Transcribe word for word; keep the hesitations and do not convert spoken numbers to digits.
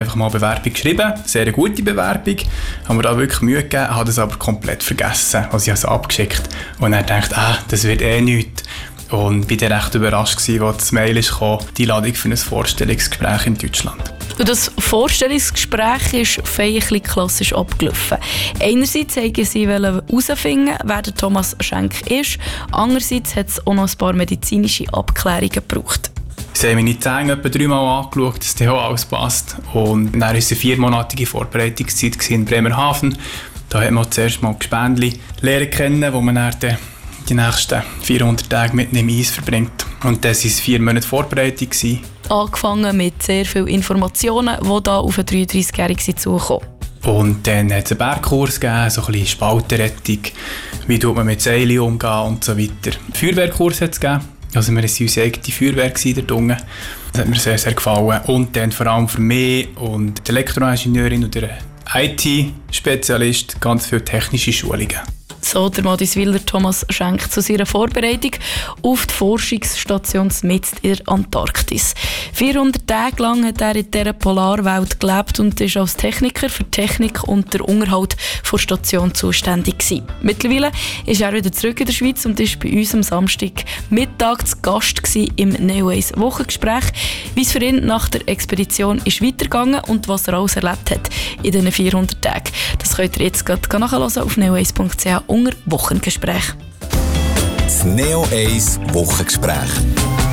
einfach mal eine Bewerbung geschrieben, sehr eine gute Bewerbung, haben mir da wirklich Mühe gegeben, habe das aber komplett vergessen, was ich also abgeschickt und dann dachte, ah, das wird eh nichts. Und bin dann recht überrascht gewesen, als das Mail kam, die Einladung für ein Vorstellungsgespräch in Deutschland. Und das Vorstellungsgespräch ist feierlich klassisch abgelaufen. Einerseits wollten sie herausfinden, wer der Thomas Schenk ist. Andererseits hat es auch noch ein paar medizinische Abklärungen gebraucht. Sie haben meine Zähne etwa dreimal angeschaut, dass das auch alles passt. Und dann war es eine viermonatige Vorbereitungszeit in Bremerhaven. Da hat man zuerst mal Gespendli lernen kennen, wo man dann die nächsten vierhundert Tage mit dem Eis verbringt. Und das war vier Monate Vorbereitung. Angefangen mit sehr vielen Informationen, die da auf einen dreiunddreißigjährigen zukommen. Und dann hat es einen Bergkurs gegeben, so ein bisschen Spaltenrettung, wie tut man mit Seilen umgehen und so weiter. Einen Feuerwehrkurs hat es gegeben. Also wir waren unsere eigene Feuerwehr dort unten. Das hat mir sehr, sehr gefallen. Und dann vor allem für mich und die Elektroingenieurin und der I T-Spezialist ganz viele technische Schulungen. So der Madiswiller Thomas Schenk zu seiner Vorbereitung auf die Forschungsstation mitten in der Antarktis. vierhundert Tage lang hat er in dieser Polarwelt gelebt und ist als Techniker für Technik und den Unterhalt der Station zuständig gewesen. Mittlerweile ist er wieder zurück in der Schweiz und ist bei uns am Samstag Mittag zu Gast gewesen im Neoways Wochengespräch, wie es für ihn nach der Expedition ist weitergegangen und was er alles erlebt hat in diesen vierhundert Tagen. Das könnt ihr jetzt gerade nachhören auf neoways punkt c h unter Wochengespräch. Das Neo eins Wochengespräch.